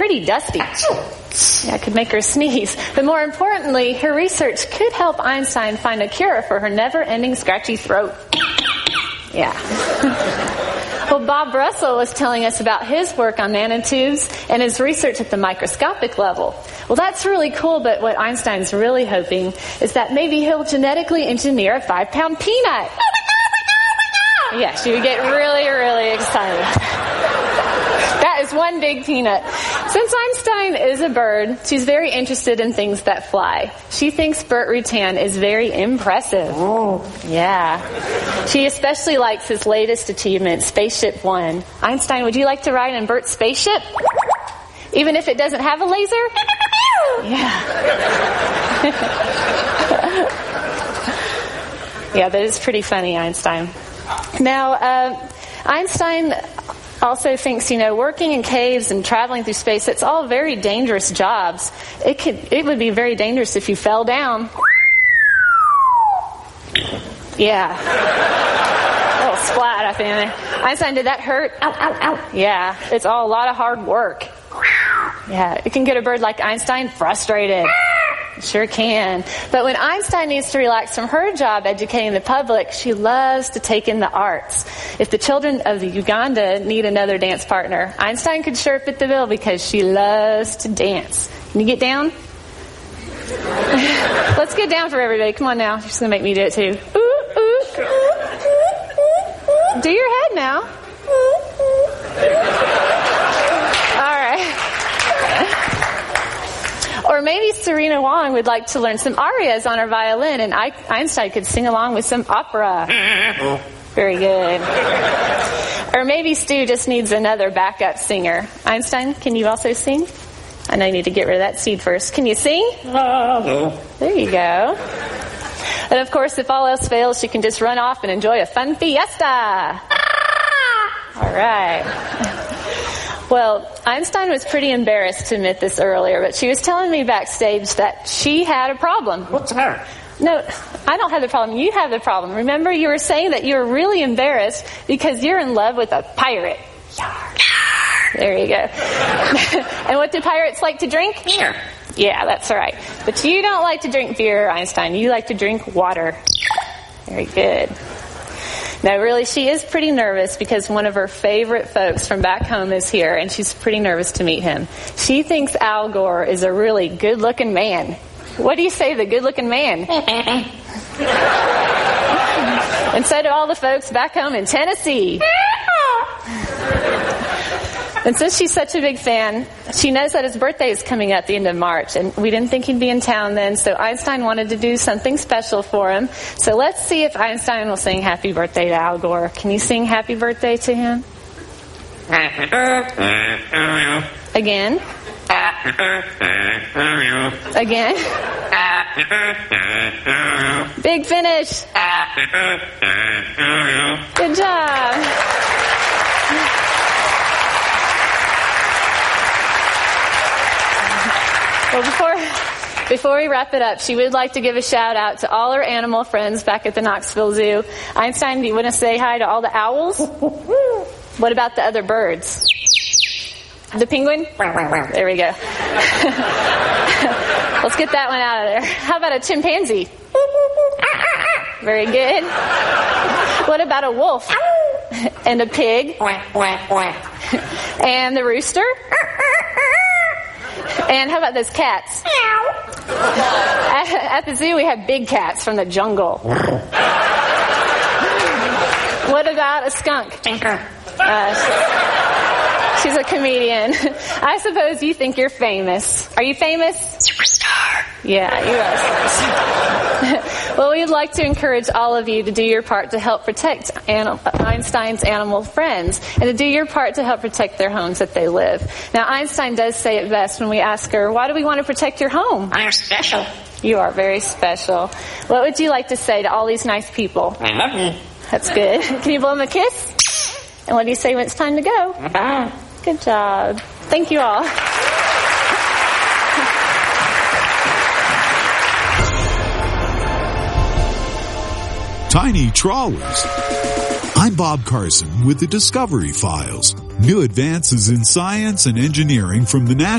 pretty dusty. Yeah, it could make her sneeze. But more importantly, her research could help Einstein find a cure for her never-ending scratchy throat. Yeah. Well, Bob Russell was telling us about his work on nanotubes and his research at the microscopic level. Well, that's really cool, but what Einstein's really hoping is that maybe he'll genetically engineer a 5-pound peanut. Yeah, she would get really, really excited. That is one big peanut. Since Einstein is a bird, she's very interested in things that fly. She thinks Burt Rutan is very impressive. Oh. Yeah. She especially likes his latest achievement, Spaceship One. Einstein, would you like to ride in Burt's spaceship? Even if it doesn't have a laser? Yeah. Yeah, that is pretty funny, Einstein. Now, Einstein also thinks, working in caves and traveling through space, it's all very dangerous jobs. It would be very dangerous if you fell down. Yeah. A little splat up in there. Einstein, did that hurt? Ow, ow, ow. Yeah, it's all a lot of hard work. Yeah, it can get a bird like Einstein frustrated. Sure can. But when Einstein needs to relax from her job educating the public, she loves to take in the arts. If the children of the Uganda need another dance partner, Einstein could sure fit the bill because she loves to dance. Can you get down? Let's get down for everybody. Come on now. She's going to make me do it too. Ooh, ooh. Do your head now. All right. Or maybe Serena Wong would like to learn some arias on her violin, and Einstein could sing along with some opera. Very good. Or maybe Stu just needs another backup singer. Einstein, can you also sing? I know you need to get rid of that seed first. Can you sing? There you go. And of course, if all else fails, she can just run off and enjoy a fun fiesta. All right. Well, Einstein was pretty embarrassed to admit this earlier, but she was telling me backstage that she had a problem. What's her? No, I don't have the problem. You have the problem. Remember, you were saying that you were really embarrassed because you're in love with a pirate. There you go. And what do pirates like to drink? Beer. Yeah, that's right. But you don't like to drink beer, Einstein. You like to drink water. Very good. Now, really, she is pretty nervous because one of her favorite folks from back home is here, and she's pretty nervous to meet him. She thinks Al Gore is a really good-looking man. What do you say, the good-looking man? And so do all the folks back home in Tennessee. And since she's such a big fan, she knows that his birthday is coming up the end of March, and we didn't think he'd be in town then, so Einstein wanted to do something special for him. So let's see if Einstein will sing Happy Birthday to Al Gore. Can you sing Happy Birthday to him? Again. Again. Big finish. Good job. Well, before we wrap it up, she would like to give a shout out to all her animal friends back at the Knoxville Zoo. Einstein, do you want to say hi to all the owls? What about the other birds? The penguin? There we go. Let's get that one out of there. How about a chimpanzee? Very good. What about a wolf? And a pig? And the rooster? And how about those cats? At the zoo, we have big cats from the jungle. What about a skunk? She's a comedian. I suppose you think you're famous. Are you famous? Superstar. Yeah, you are. Well, we'd like to encourage all of you to do your part to help protect Einstein's animal friends and to do your part to help protect their homes that they live. Now, Einstein does say it best when we ask her, why do we want to protect your home? I'm special. You are very special. What would you like to say to all these nice people? I love you. That's good. Can you blow them a kiss? And what do you say when it's time to go? Bye. Good job. Thank you all. Tiny Trawlers. I'm Bob Carson with the Discovery Files. New advances in science and engineering from the National